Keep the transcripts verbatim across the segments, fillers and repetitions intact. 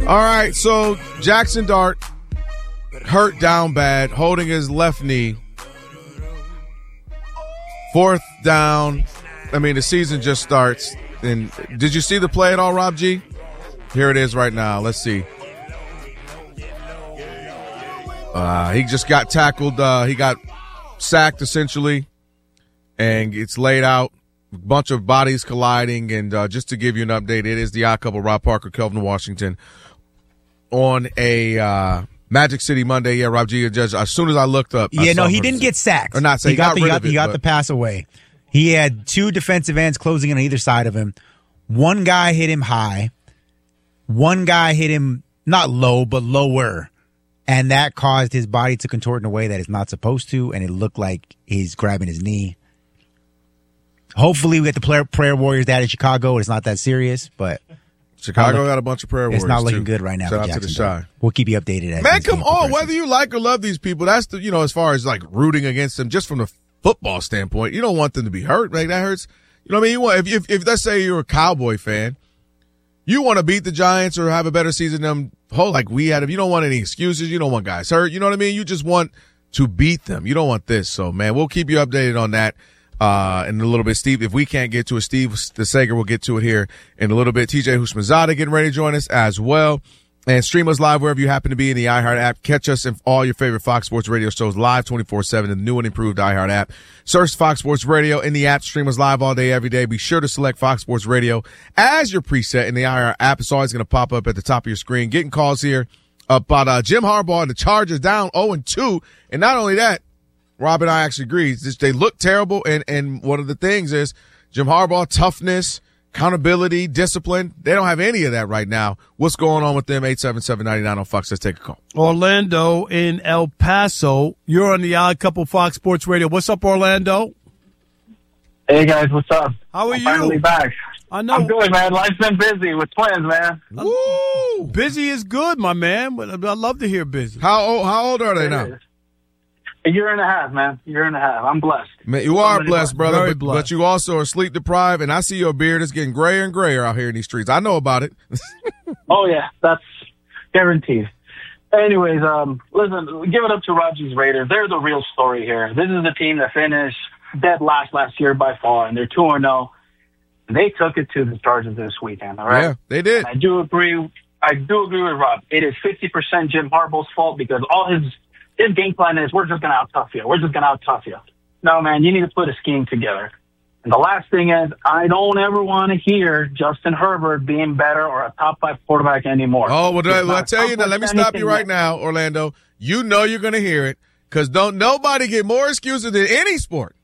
All right, so Jackson Dart hurt down bad, holding his left knee. Fourth down. I mean, the season just starts. And did you see the play at all, Rob G? Here it is right now. Let's see. Uh, he just got tackled. Uh, he got sacked, essentially, and it's laid out. A bunch of bodies colliding. And uh, just to give you an update, it is the odd couple, Rob Parker, Kelvin Washington, on a uh, Magic City Monday. Yeah, Rob G, Judge. As soon as I looked up, yeah, I no, he didn't get sacked. Or not, so he, he got, got the, rid he got, of it, he got but- the pass away. He had two defensive ends closing in on either side of him. One guy hit him high. One guy hit him not low, but lower. And that caused his body to contort in a way that it's not supposed to, and it looked like he's grabbing his knee. Hopefully we get the prayer, prayer warriors down in Chicago. It's not that serious, but Chicago look, got a bunch of prayer warriors. it's not looking too. good right now. Shout for out to the Jacksonville. Shy. We'll keep you updated. As Man, this come game on. progresses. Whether you like or love these people, that's the, you know, as far as like rooting against them, just from the football standpoint, you don't want them to be hurt. Like that hurts. You know what I mean? You want, if, if, if let's say you're a Cowboy fan, you want to beat the Giants or have a better season than them. Whole, like we had, you don't want any excuses. You don't want guys hurt. You know what I mean? You just want to beat them. You don't want this. So, man, we'll keep you updated on that uh, in a little bit. Steve, if we can't get to it, Steve the Sager will get to it here in a little bit. T J Houshmandzadeh getting ready to join us as well. And stream us live wherever you happen to be in the iHeart app. Catch us in all your favorite Fox Sports Radio shows live twenty-four seven in the new and improved iHeart app. Search Fox Sports Radio in the app. Stream us live all day, every day. Be sure to select Fox Sports Radio as your preset in the iHeart app. It's always going to pop up at the top of your screen. Getting calls here about uh, Jim Harbaugh and the Chargers down oh and two. And not only that, Rob and I actually agree. It's, they look terrible. And, and one of the things is Jim Harbaugh, toughness, accountability, discipline. They don't have any of that right now. What's going on with them? eight seven seven, nine nine on Fox. Let's take a call. Orlando in El Paso. You're on the Odd Couple Fox Sports Radio. What's up, Orlando? Hey, guys. What's up? How are I'm you? finally back. I know. I'm good, man. Life's been busy with twins, man. Woo! Busy is good, my man. But I love to hear busy. How old, how old are they now? A year and a half, man. A year and a half. I'm blessed. Man, you are Somebody blessed, blessed. brother, Very but, blessed. but you also are sleep deprived, and I see your beard is getting grayer and grayer out here in these streets. I know about it. Oh, yeah. That's guaranteed. Anyways, um, listen, give it up to Rogers Raiders. They're the real story here. This is the team that finished dead last last year by far, and they're two and oh. They took it to the Chargers this weekend, all right? Yeah, they did. And I do agree. I do agree with Rob. It is fifty percent Jim Harbaugh's fault because all his his game plan is we're just going to out-tough you. We're just going to out-tough you. No, man, you need to put a scheme together. And the last thing is I don't ever want to hear Justin Herbert being better or a top five quarterback anymore. Oh, well, It's I, not I tell you now, let me stop you anything right yet. now, Orlando. You know you're going to hear it because don't nobody get more excuses than any sport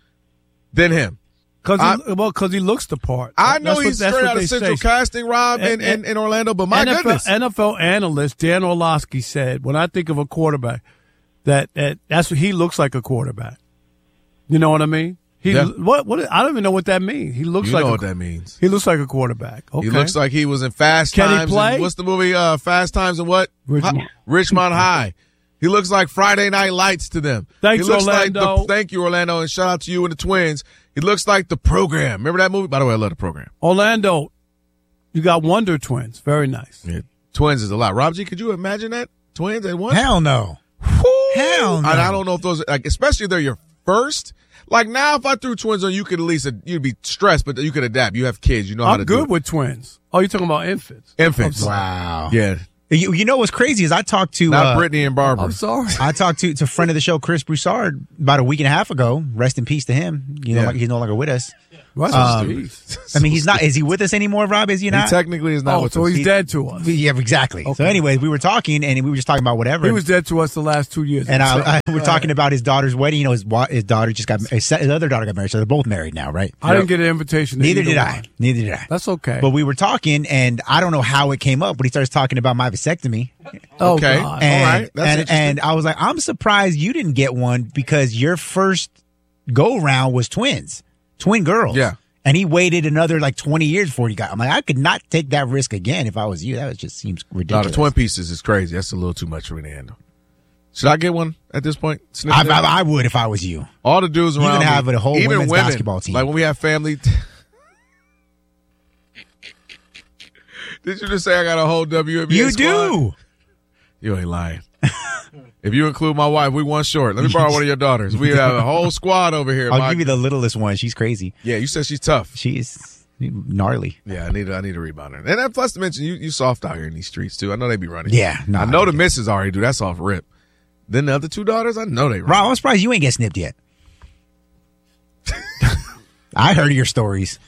than him. Cause I- he, well, because he looks the part. I know That's he's what, that's straight what out of they Central say. Casting, Rob, in, And- in, in Orlando, but my N F L, goodness. N F L analyst Dan Orlovsky said, when I think of a quarterback, that, that that's what he looks like a quarterback. You know what I mean? He Yeah. what what I don't even know what that means. He looks You like know a, what that means. He looks like a quarterback. Okay. He looks like he was in Fast Can he Times. play? And what's the movie? Uh, Fast Times and what? Richmond. Hi- Richmond High. He looks like Friday Night Lights to them. Thanks, he looks Orlando. Like the, thank you, Orlando, and shout out to you and the Twins. He looks like The Program. Remember that movie? By the way, I love The Program. Orlando, you got Wonder Twins. Very nice. Yeah. Twins is a lot. Rob G, could you imagine that? Twins at once? Hell no. Woo! Hell no. And I don't know if those, like, especially if they're your first. Like now, if I threw twins on, you could at least you'd be stressed, but you could adapt. You have kids, you know how I'm to do good it. with twins. Oh, you're talking about infants. Infants. I'm sorry. Wow. Yeah, You, you know what's crazy is I talked to not uh, Brittany and Barbara. I'm sorry. I talked to to a friend of the show, Chris Broussard, about a week and a half ago. Rest in peace to him. You know, Yeah. like he's no longer with us. Rest Um, in peace. I mean, he's not. Is he with us anymore, Rob? Is he He not? technically is not Oh, with so us. he's dead to us. yeah, exactly. So, Okay. anyways, we were talking and we were just talking about whatever. He was dead to us the last two years. and I, I, we're talking about his daughter's wedding. You know, his wa- his daughter just got his, his other daughter got married, so they're both married now, right? I didn't get an invitation. to Neither either did one. I. Neither did I. That's okay. But we were talking, and I don't know how it came up, but he starts talking about my vasectomy. oh, Okay. God. And, All right. That's and, interesting. and I was like, I'm surprised you didn't get one because your first go round was twins, twin girls. Yeah. And he waited another like twenty years before he got. I'm like, I could not take that risk again if I was you. That was just seems No, ridiculous. the twin pieces is crazy. That's a little too much for me to handle. Should I get one at this point? Sniff I, it I, out? I would if I was you. All the dudes You around can me, have a whole even women's women, basketball team. Like when we have family. Did you just say I got a whole W N B A You squad? do. You ain't lying. If you include my wife, we one short. Let me borrow one of your daughters. We have a whole squad over here. I'll My- give you the littlest one. She's crazy. Yeah, you said she's tough. She's gnarly. Yeah, I need I need a rebounder. And then plus to mention, you you soft out here in these streets too. I know they be running. Yeah, no, I know I the get missus already do. That's off rip. Then the other two daughters, I know they run. Rob, I'm surprised you ain't get snipped yet. I heard your stories.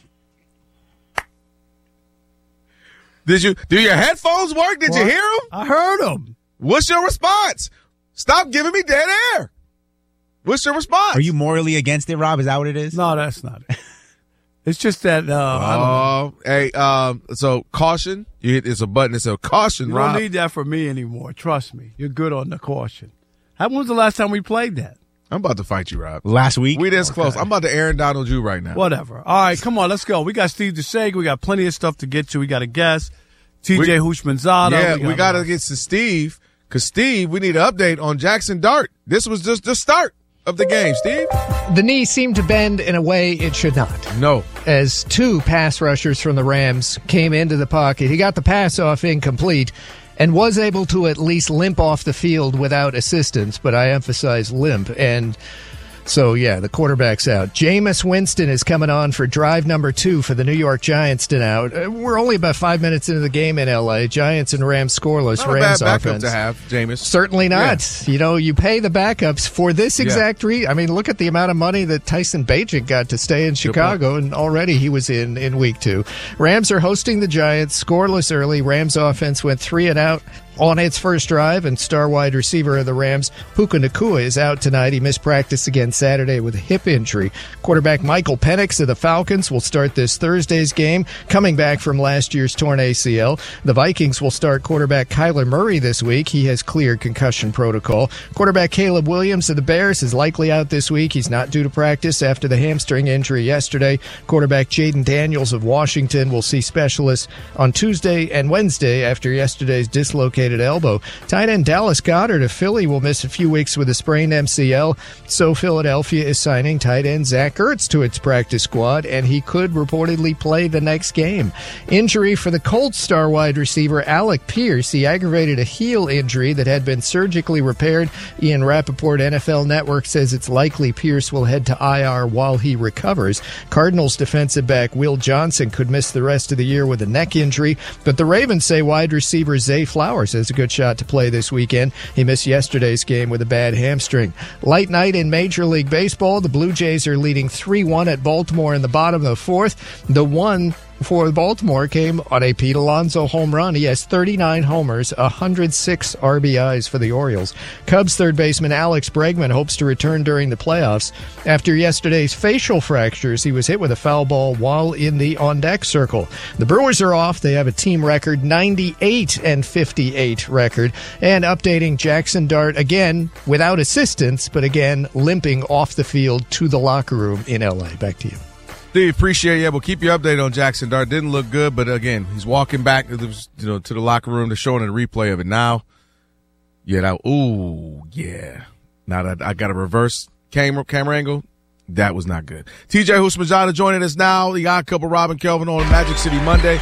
Did you do your headphones work? Did you What? hear them? I heard them. What's your response? Stop giving me dead air. What's your response? Are you morally against it, Rob? Is that what it is? No, that's not it. It's just that uh, I don't know. Oh, hey, um, so caution. You hit, it's a button that says caution, You Rob. don't need that from me anymore. Trust me. You're good on the caution. How, when was the last time we played that? I'm about to fight you, Rob. Last week? We this Okay. close. I'm about to Aaron Donald you right now. Whatever. All right, come on, let's go. We got Steve DeSager. We got plenty of stuff to get to. We got a guest, T J Houshmandzadeh. Yeah, we got a- to get to Steve because Steve, we need an update on Jackson Dart. This was just the start of the game, Steve. The knee seemed to bend in a way it should not. No. As two pass rushers from the Rams came into the pocket, he got the pass off incomplete and was able to at least limp off the field without assistance, but I emphasize limp. And so, yeah, the quarterback's out. Jameis Winston is coming on for drive number two for the New York Giants tonight. Uh, We're only about five minutes into the game in L A. Giants and Rams scoreless. Not a Rams bad backup offense. to have, Jameis. Certainly not. You know, you pay the backups for this exact reason. I mean, look at the amount of money that Tyson Bagent got to stay in Chicago, and already he was in in week two. Rams are hosting the Giants, scoreless early. Rams offense went three and out on its first drive, and star wide receiver of the Rams, Puka Nacua, is out tonight. He missed practice again Saturday with a hip injury. Quarterback Michael Penix of the Falcons will start this Thursday's game, coming back from last year's torn A C L. The Vikings will start quarterback Kyler Murray this week. He has cleared concussion protocol. Quarterback Caleb Williams of the Bears is likely out this week. He's not due to practice after the hamstring injury yesterday. Quarterback Jaden Daniels of Washington will see specialists on Tuesday and Wednesday after yesterday's dislocated elbow. Tight end Dallas Goedert of Philly will miss a few weeks with a sprained M C L. So Philadelphia is signing tight end Zach Ertz to its practice squad, and he could reportedly play the next game. Injury for the Colts star wide receiver Alec Pierce. He aggravated a heel injury that had been surgically repaired. Ian Rappaport, N F L Network, says it's likely Pierce will head to I R while he recovers. Cardinals defensive back Will Johnson could miss the rest of the year with a neck injury, but the Ravens say wide receiver Zay Flowers has a good shot to play this weekend. He missed yesterday's game with a bad hamstring. Light night in Major League Baseball. The Blue Jays are leading three one at Baltimore in the bottom of the fourth. The one for Baltimore came on a Pete Alonso home run. He has thirty-nine homers, one hundred six R B Is for the Orioles. Cubs third baseman Alex Bregman hopes to return during the playoffs. After yesterday's facial fractures, he was hit with a foul ball while in the on-deck circle. The Brewers are off. They have a team record ninety-eight and fifty-eight record. And updating Jackson Dart again without assistance, but again limping off the field to the locker room in L A. Back to you. Steve, appreciate you. We'll keep you updated on Jackson Dart. Didn't look good, but again, he's walking back to the, you know, to the locker room. They're showing a replay of it now. Yeah, that, ooh, yeah. Now that I got a reverse camera camera angle, that was not good. T J Houshmandzadeh joining us now. The Odd Couple, Robin Kelvin on Magic City Monday.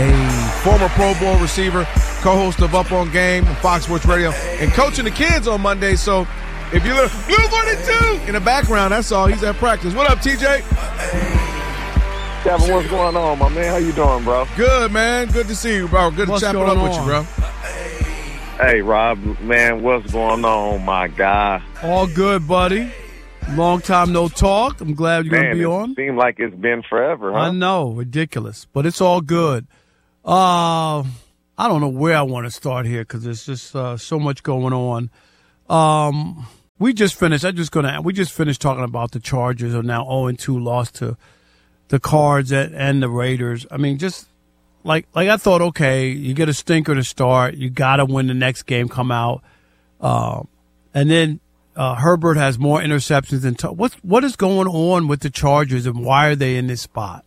A former Pro Bowl receiver, co-host of Up on Game on Fox Sports Radio, and coaching the kids on Monday. So if you look, Blue forty-two in the background, that's all. He's at practice. What up, T J? Kevin, what's going on, my man? How you doing, bro? Good, man. Good to see you, bro. Good What's to chop it going up with you, on? bro. Hey, Rob, man, what's going on, my guy? All good, buddy. Long time no talk. I'm glad you're going Man, to be it on. seems like it's been forever, huh? I know, ridiculous, but it's all good. Uh, I don't know where I want to start here because there's just uh, so much going on. Um, we just finished. I'm just gonna. We just finished talking about the Chargers are now oh and two, lost to the Cards and, and the Raiders. I mean, just like like I thought. Okay, you get a stinker to start. You got to win the next game. Come out, uh, and then. Uh, Herbert has more interceptions than t- what what is going on with the Chargers and why are they in this spot?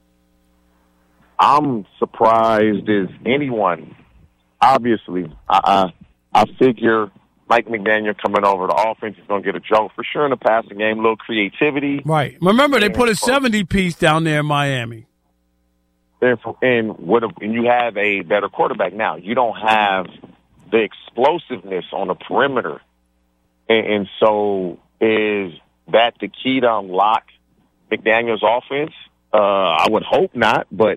I'm surprised as anyone. Obviously, I I, I figure Mike McDaniel coming over, the offense is going to get a jolt for sure in the passing game, a little creativity. Right. Remember, they put a seventy piece down there in Miami. and, and, what, and you have a better quarterback now. You don't have the explosiveness on the perimeter. And, and so is that the key to unlock McDaniel's offense? Uh, I would hope not, but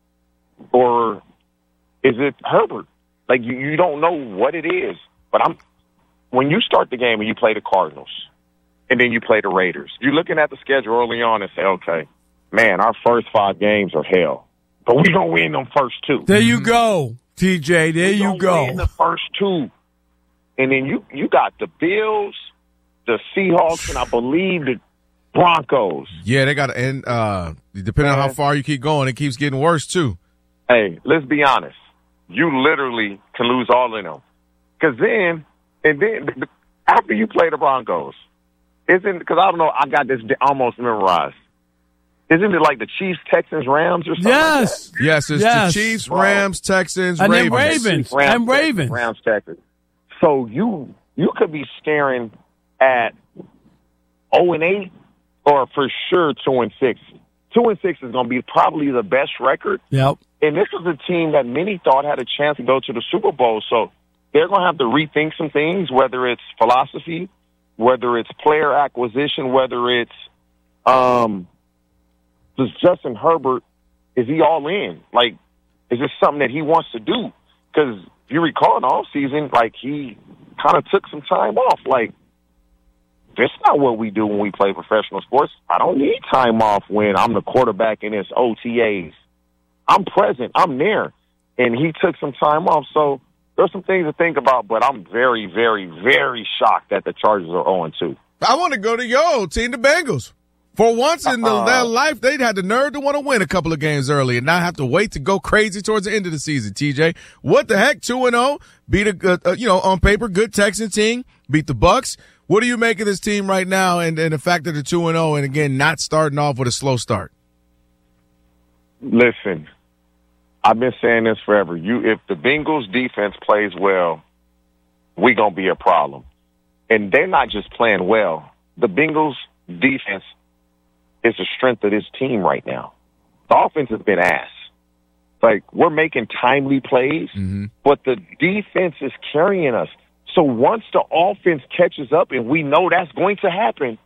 or is it Herbert? Like, you, you don't know what it is. But I'm when you start the game and you play the Cardinals and then you play the Raiders, you're looking at the schedule early on and say, okay, man, our first five games are hell. But we're going to win them first two. There you go, T J. There we you go. Win the first two. And then you, you got the Bills, the Seahawks, and I believe the Broncos. Yeah, they got to, and uh, depending Man. on how far you keep going, it keeps getting worse, too. Hey, let's be honest. You literally can lose all of them. Because then, and then, after you play the Broncos, isn't, because I don't know, I got this almost memorized. Isn't it like the Chiefs, Texans, Rams, or something? Yes. Like that? Yes, it's yes. the Chiefs, Rams, Texans, and Ravens. then Ravens. Rams, and Ravens. Rams, Texans. So you you could be staring at oh and eight or for sure two and six. two and six is going to be probably the best record. Yep. And this is a team that many thought had a chance to go to the Super Bowl. So they're going to have to rethink some things, whether it's philosophy, whether it's player acquisition, whether it's um, does Justin Herbert, is he all in? Like, is this something that he wants to do? Because if you recall in the offseason, like, he kind of took some time off. Like, that's not what we do when we play professional sports. I don't need time off when I'm the quarterback in his O T As. I'm present. I'm there. And he took some time off. So there's some things to think about, but I'm very, very, very shocked that the Chargers are oh and two. I want to go to your old team, the Bengals. For once in the, uh, their life, they'd had the nerve to want to win a couple of games early and not have to wait to go crazy towards the end of the season, T J. What the heck? two and oh, beat a, uh, you know, on paper, good Texan team, beat the Bucks. What do you make of this team right now and, and the fact that they're two and oh and, again, not starting off with a slow start? Listen, I've been saying this forever. You, if the Bengals defense plays well, we going to be a problem. And they're not just playing well. The Bengals defense is the strength of this team right now. The offense has been ass. Like, we're making timely plays, mm-hmm. but the defense is carrying us. So once the offense catches up, and we know that's going to happen,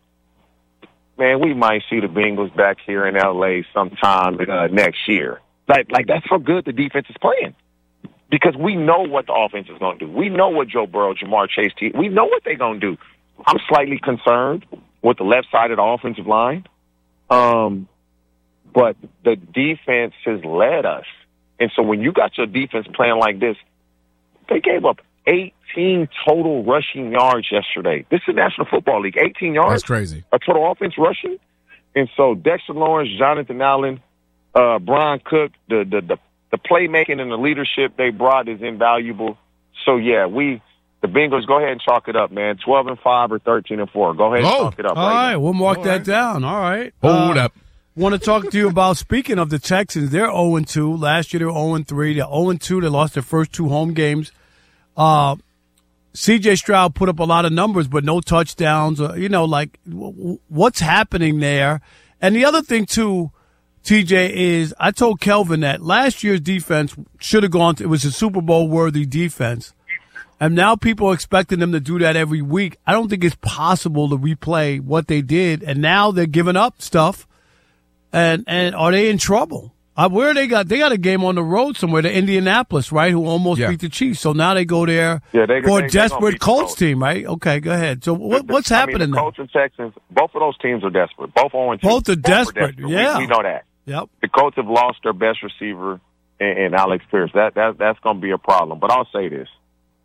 man, we might see the Bengals back here in L A sometime uh, next year. Like, like that's how good the defense is playing. Because we know what the offense is going to do. We know what Joe Burrow, Jamar Chase, we know what they're going to do. I'm slightly concerned with the left side of the offensive line. Um, but the defense has led us. And so when you got your defense playing like this, they gave up eighteen total rushing yards yesterday. This is the National Football League. eighteen yards. That's crazy. A total offense rushing. And so Dexter Lawrence, Jonathan Allen, uh, Brian Cook, the, the, the, the playmaking and the leadership they brought is invaluable. So, yeah, we – the Bengals, go ahead and chalk it up, man. twelve and five or thirteen and four. Go ahead and oh, chalk it up. All right, right, now. we'll mark all that right. down. All right. Hold uh, up. Want to talk to you about, speaking of the Texans, they're oh and two. Last year they were oh and three. They're oh and two. They lost their first two home games. Uh, C J Stroud put up a lot of numbers, but no touchdowns. Uh, you know, like, w- what's happening there? And the other thing, too, T J, is I told Kelvin that last year's defense should have gone to, it was a Super Bowl-worthy defense. And now people are expecting them to do that every week. I don't think it's possible to replay what they did. And now they're giving up stuff. And and are they in trouble? Uh, where they got they got a game on the road somewhere, to Indianapolis, right? Who almost yeah. beat the Chiefs. So now they go there yeah, they, for they, a desperate Colts. Colts team, right? Okay, go ahead. So what, The, what's I happening mean, the there? Colts and Texans, both of those teams are desperate. Both oh and two. Both are Both desperate, desperate. yeah. We, we know that. Yep. The Colts have lost their best receiver in, in Alex Pierce. That that that's going to be a problem. But I'll say this: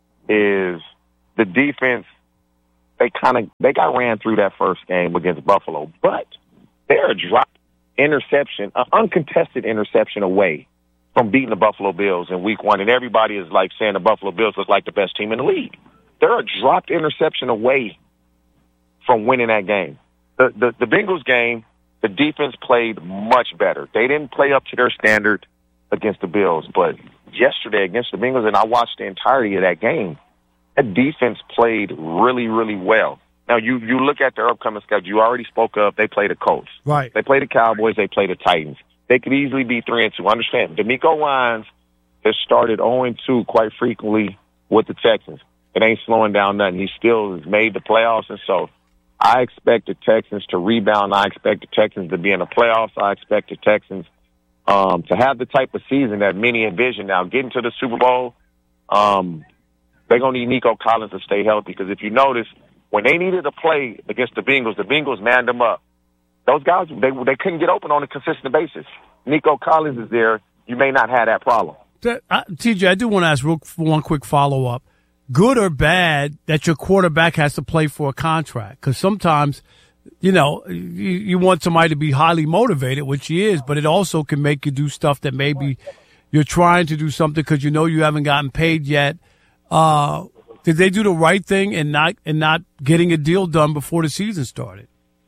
is the defense, they kind of they got ran through that first game against Buffalo, but they're a drop interception, an uncontested interception away from beating the Buffalo Bills in Week One, and everybody is like saying the Buffalo Bills look like the best team in the league. They're a dropped interception away from winning that game. The the, the Bengals game, the defense played much better. They didn't play up to their standard against the Bills, but yesterday against the Bengals, and I watched the entirety of that game, that defense played really, really well. Now, you, you look at their upcoming schedule. You already spoke of they play the Colts. Right. They play the Cowboys. They play the Titans. they could easily be three and two. Understand, DeMeco Ryans has started zero and two quite frequently with the Texans. It ain't slowing down nothing. He still has made the playoffs, and so I expect the Texans to rebound. I expect the Texans to be in the playoffs. I expect the Texans um, to have the type of season that many envision. Now, getting to the Super Bowl, um, they're going to need Nico Collins to stay healthy, because if you notice, when they needed to play against the Bengals, the Bengals manned them up. Those guys, they they couldn't get open on a consistent basis. Nico Collins is there. You may not have that problem. Uh, T J, I do want to ask real, one quick follow-up. Good or bad that your quarterback has to play for a contract? Because sometimes, you know, you, you want somebody to be highly motivated, which he is, but it also can make you do stuff that maybe you're trying to do something because you know you haven't gotten paid yet. Uh, did they do the right thing in not in not getting a deal done before the season started?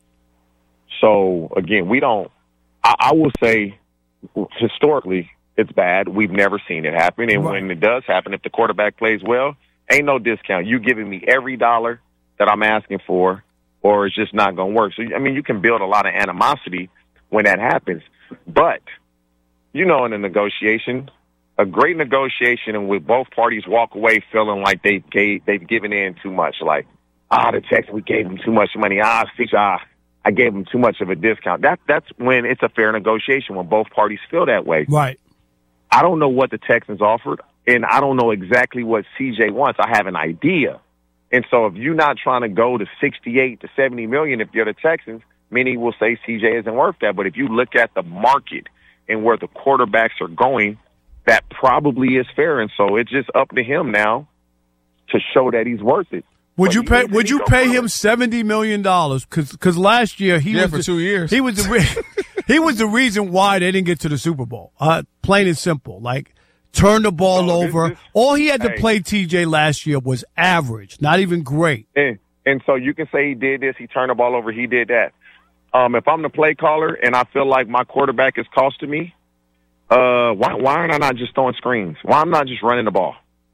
So, again, we don't I, – I will say historically it's bad. We've never seen it happen. And right. when it does happen, if the quarterback plays well, ain't no discount. You giving me every dollar that I'm asking for, or it's just not going to work. So, I mean, you can build a lot of animosity when that happens. But, you know, in a negotiation, a great negotiation, and with both parties walk away feeling like they gave, they've given in too much. Like, ah, the Texans, we gave them too much money. Ah, six, ah, I gave them too much of a discount. That That's when it's a fair negotiation, when both parties feel that way. Right. I don't know what the Texans offered, and I don't know exactly what C J wants. I have an idea. And so if you're not trying to go to sixty-eight to seventy million, if you're the Texans, many will say C J isn't worth that. But if you look at the market and where the quarterbacks are going, that probably is fair. And so it's just up to him now to show that he's worth it. Would but you pay? Would you pay him seventy million dollars? Because because last year he yeah was for the, two years he was the re- he was the reason why they didn't get to the Super Bowl. Uh, plain and simple, like turn the ball no, over. This, this, All he had to hey. play T J last year was average, not even great. And, and so you can say he did this, he turned the ball over, he did that. Um, if I'm the play caller and I feel like my quarterback is costing me, uh, why why aren't I not just throwing screens? Why am I not just running the ball?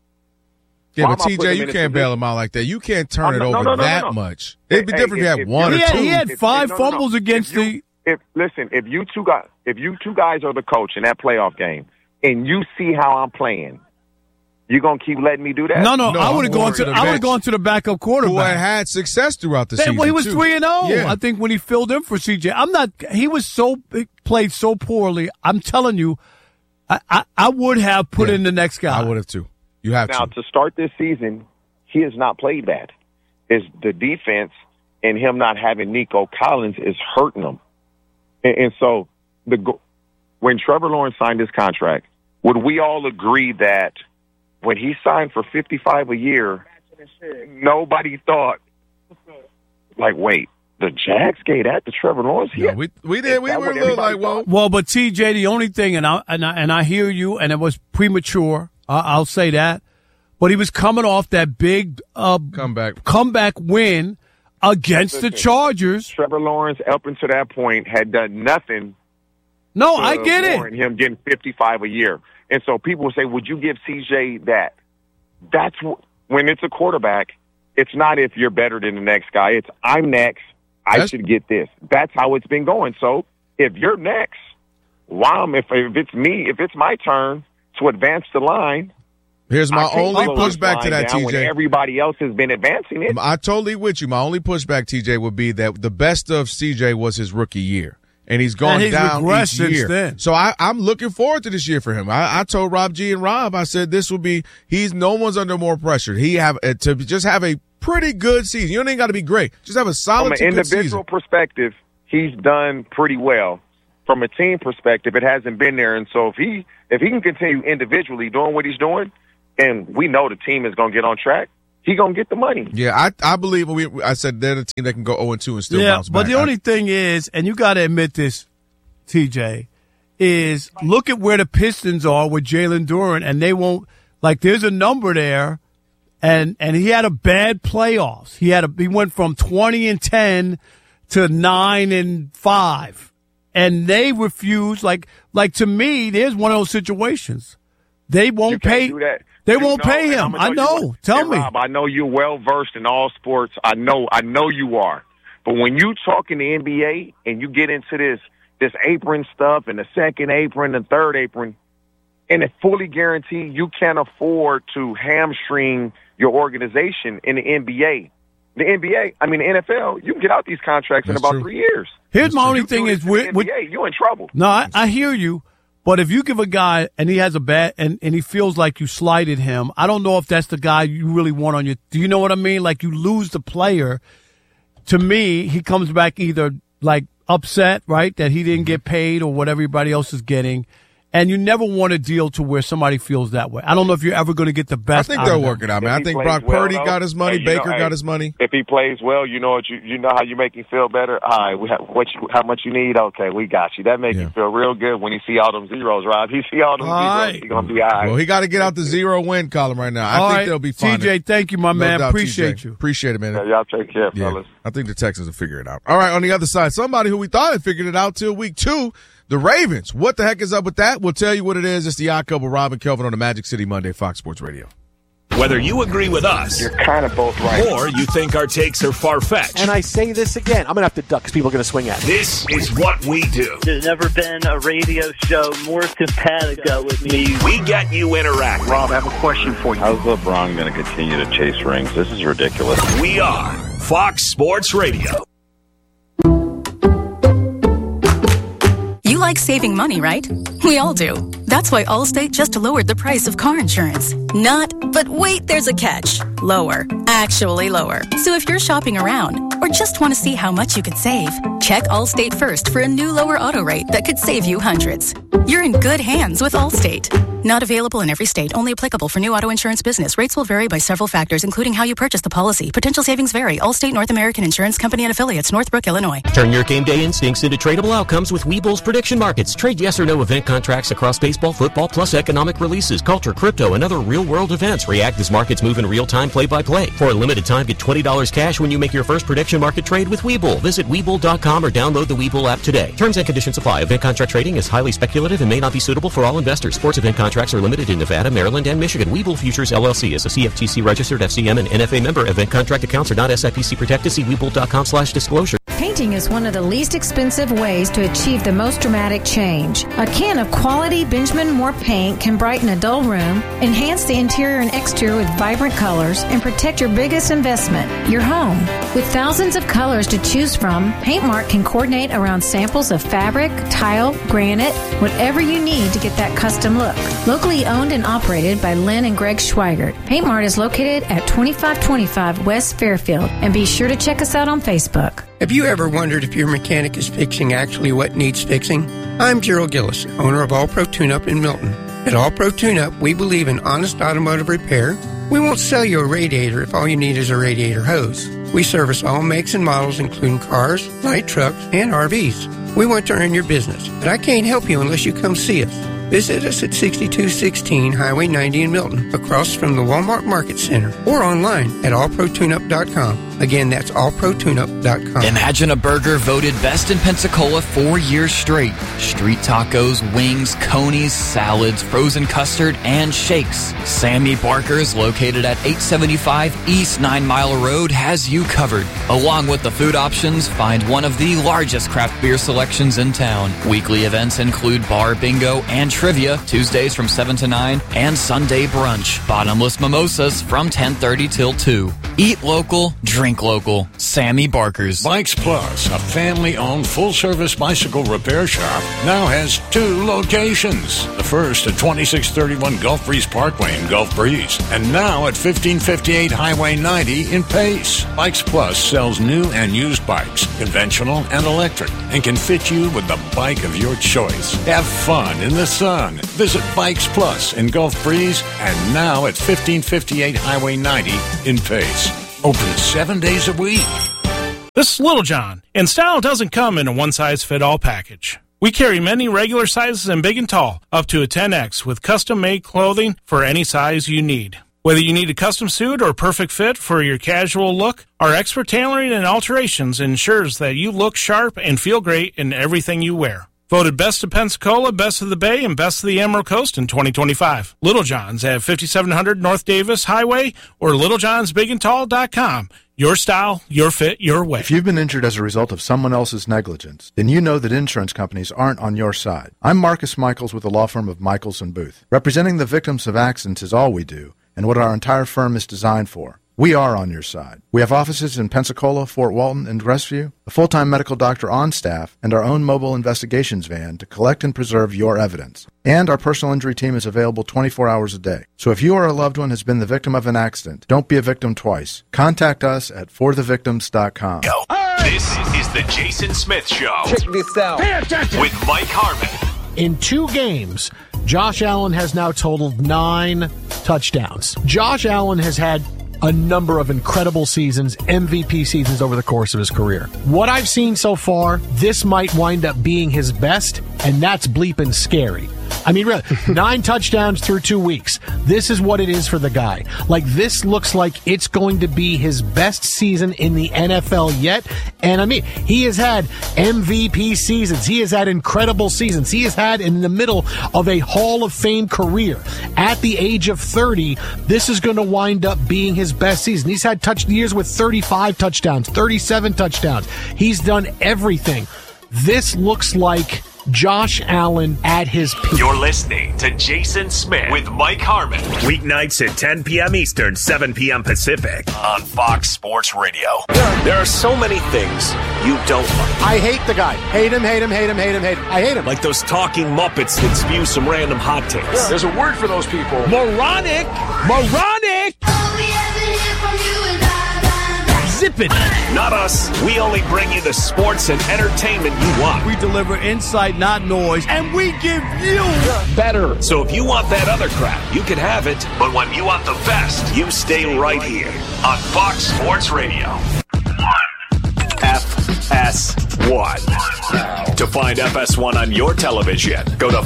Yeah, Why but T J, you can't bail him out like that. You can't turn it no, over no, no, that no, no. much. It'd be Hey, different if, if you had if one he or had, two. He had If- five if, no, no, no. fumbles against if you, the. If listen, if you two guys, if you two guys are the coach in that playoff game, and you see how I'm playing, you gonna keep letting me do that? No, no, No, I would have I'm gone to. going to the I would have bench. gone to the backup Who quarterback. had had success throughout the Hey, season. well, he was too. three and zero. Yeah. I think when he filled in for C J, I'm not. He was so he played so poorly. I'm telling you, I I, I would have put Yeah. in the next guy. I would have too. You have Now to. to start this season, he has not played bad. Is the defense and him not having Nico Collins is hurting him, and, and so the when Trevor Lawrence signed his contract, would we all agree that when he signed for fifty-five a year, nobody thought, like, wait, the Jags gave that to Trevor Lawrence? No, we we did. We that were a what little like, everybody well, thought? Well, but T J, the only thing, and I and I, and I hear you, and it was premature. I, I'll say that, but he was coming off that big uh, comeback. comeback win against Listen, the Chargers. Trevor Lawrence, up until that point, had done nothing. No, to I get it. warrant him getting fifty-five a year. And so people will say, would you give C J that? That's wh- when it's a quarterback, it's not if you're better than the next guy. It's I'm next. I That's- should get this. That's how it's been going. So if you're next, why am if, if it's me, if it's my turn to advance the line, Here's my I can't only slow this pushback to line that, down T when J. everybody else has been advancing it. I totally with you. My only pushback, T J, would be that the best of C J was his rookie year. And he's gone And he's down regressed each since year. then. So I, I'm looking forward to this year for him. I, I told Rob G and Rob, I said this will be, he's no one's under more pressure. He have uh, to just have a pretty good season. You don't even got to be great. Just have a solid From an to good individual season. perspective, he's done pretty well. From a team perspective, it hasn't been there. And so if he if he can continue individually doing what he's doing, and we know the team is going to get on track, he's going to get the money. Yeah, I I believe we. I said they're the team that can go oh and two and still Yeah, bounce back. but the I- only thing is, and you got to admit this, T J, is look at where the Pistons are with Jalen Duren, and they won't like. There's a number there, and and he had a bad playoffs. He had a he went from twenty and ten to nine and five, and they refuse. Like like to me, there's one of those situations. They You won't can't pay. do that. They You won't know, pay and him. I'm I gonna tell you know. what- Tell and me. Rob, I know you're well versed in all sports. I know. I know you are. But when you talk in the N B A and you get into this this apron stuff and the second apron and third apron, and it's fully guaranteed you can't afford to hamstring your organization in the N B A. The N B A, I mean the N F L, you can get out these contracts That's in about true. three years. Here's That's my true. only you thing is, with, N B A, you're in trouble. No, I, I hear you. But if you give a guy and he has a bad and, and he feels like you slighted him, I don't know if that's the guy you really want on your. Do you know what I mean? Like you lose the player. To me, he comes back either like upset, right, that he didn't get paid or what everybody else is getting. And you never want a deal to where somebody feels that way. I don't know if you're ever going to get the best. I think they're working out, man. I think Brock well, Purdy though, got his money. Hey, Baker know, hey, got his money. If he plays well, you know what you you know how you make him feel better. All right, we have, what you, how much you need? Okay, we got you. That makes yeah. you feel real good when you see all them zeros, Rob. He see all them all zeros, right. he's gonna be all right. Well, he got to get out the zero win column right now. I all think right. they'll be fine. T J, thank you, my no man. Doubt, Appreciate T J. You. Appreciate it, man. Yeah, y'all take care, yeah. fellas. I think the Texans will figure it out. All right, on the other side, somebody who we thought had figured it out till week two. The Ravens. What the heck is up with that? We'll tell you what it is. It's the Odd Couple, Rob and Kelvin on the Magic City Monday, Fox Sports Radio. Whether you agree with us, you're kind of both right, or you think our takes are far-fetched. And I say this again, I'm going to have to duck because people are going to swing at me. This is what we do. There's never been a radio show more simpatico with me. We get you interacting. Rob, I have a question for you. How's LeBron going to continue to chase rings? This is ridiculous. We are Fox Sports Radio. You like saving money, right? We all do. That's why Allstate just lowered the price of car insurance. Not, but wait, there's a catch. Lower. Actually lower. So if you're shopping around or just want to see how much you could save, check Allstate first for a new lower auto rate that could save you hundreds. You're in good hands with Allstate. Not available in every state. Only applicable for new auto insurance business. Rates will vary by several factors, including how you purchase the policy. Potential savings vary. Allstate North American Insurance Company and affiliates, Northbrook, Illinois. Turn your game day instincts into tradable outcomes with Webull's prediction markets. Trade yes or no event contracts across baseball, football, plus economic releases, culture, crypto, and other real-world events. React as markets move in real time, play-by-play. For a limited time, get twenty dollars cash when you make your first prediction market trade with Webull. Visit Webull dot com or download the Webull app today. Terms and conditions apply. Event contract trading is highly speculative and may not be suitable for all investors. Sports event contracts are limited in Nevada, Maryland, and Michigan. Webull Futures, L L C is a C F T C registered F C M and N F A member. Event contract accounts are not S I P C protected. See Webull dot com slash disclosure. Painting is one of the least expensive ways to achieve the most dramatic change. A can of quality Benjamin Moore paint can brighten a dull room, enhance the interior and exterior with vibrant colors, and protect your biggest investment, your home. With thousands of colors to choose from, PaintMart can coordinate around samples of fabric, tile, granite, whatever you need to get that custom look. Locally owned and operated by Lynn and Greg Schweigert, PaintMart is located at twenty-five twenty-five West Fairfield, and be sure to check us out on Facebook. Have you ever wondered if your mechanic is fixing actually what needs fixing? I'm Gerald Gillis, owner of All Pro Tune-Up in Milton. At All Pro Tune-Up, we believe in honest automotive repair. We won't sell you a radiator if all you need is a radiator hose. We service all makes and models, including cars, light trucks, and R Vs. We want to earn your business, but I can't help you unless you come see us. Visit us at sixty-two sixteen Highway ninety in Milton, across from the Walmart Market Center, or online at all pro tune up dot com. Again, that's all pro tune up dot com. Imagine a burger voted best in Pensacola four years straight. Street tacos, wings, conies, salads, frozen custard, and shakes. Sammy Barker's, located at eight seventy-five East Nine Mile Road, has you covered. Along with the food options, find one of the largest craft beer selections in town. Weekly events include bar bingo and trivia, Tuesdays from seven to nine, and Sunday brunch. Bottomless mimosas from ten thirty till two. Eat local, drink local. Sammy Barker's. Bikes Plus, a family-owned full-service bicycle repair shop, now has two locations. The first at twenty-six thirty-one Gulf Breeze Parkway in Gulf Breeze, and now at fifteen fifty-eight Highway ninety in Pace. Bikes Plus sells new and used bikes, conventional and electric, and can fit you with the bike of your choice. Have fun in the sun. Visit Bikes Plus in Gulf Breeze, and now at fifteen fifty-eight Highway ninety in Pace. Open seven days a week. This is Little John, and style doesn't come in a one-size-fit-all package. We carry many regular sizes in big and tall, up to a ten X, with custom-made clothing for any size you need. Whether you need a custom suit or perfect fit for your casual look, our expert tailoring and alterations ensures that you look sharp and feel great in everything you wear. Voted Best of Pensacola, Best of the Bay, and Best of the Emerald Coast in twenty twenty-five. Little John's at fifty-seven hundred North Davis Highway or little johns big and tall dot com. Your style, your fit, your way. If you've been injured as a result of someone else's negligence, then you know that insurance companies aren't on your side. I'm Marcus Michaels with the law firm of Michaels and Booth. Representing the victims of accidents is all we do, and what our entire firm is designed for. We are on your side. We have offices in Pensacola, Fort Walton, and Crestview, a full-time medical doctor on staff, and our own mobile investigations van to collect and preserve your evidence. And our personal injury team is available twenty-four hours a day. So if you or a loved one has been the victim of an accident, don't be a victim twice. Contact us at for the victims dot com. Go. This is the Jason Smith Show. Check this out. Pay attention. With Mike Harmon. In two games, Josh Allen has now totaled nine touchdowns. Josh Allen has had a number of incredible seasons, M V P seasons over the course of his career. What I've seen so far, this might wind up being his best, and that's bleeping scary. I mean, really, nine touchdowns through two weeks. This is what it is for the guy. Like, this looks like it's going to be his best season in the N F L yet. And I mean, he has had M V P seasons. He has had incredible seasons. He has had in the middle of a Hall of Fame career. At the age of thirty, this is going to wind up being his best season. He's had touch years with thirty-five touchdowns, thirty-seven touchdowns. He's done everything. This looks like Josh Allen at his peak. You're listening to Jason Smith with Mike Harmon. Weeknights at ten p.m. Eastern, seven p.m. Pacific on Fox Sports Radio. There are so many things you don't like. I hate the guy. Hate him, hate him, hate him, hate him, hate him. I hate him. Like those talking Muppets that spew some random hot takes. Yeah. There's a word for those people. Moronic. Moronic. Zippin'. Not us. We only bring you the sports and entertainment you want. We deliver insight, not noise, and we give you better. So if you want that other crap, you can have it. But when you want the best, you stay right here on Fox Sports Radio. F S one. To find F S one on your television, go to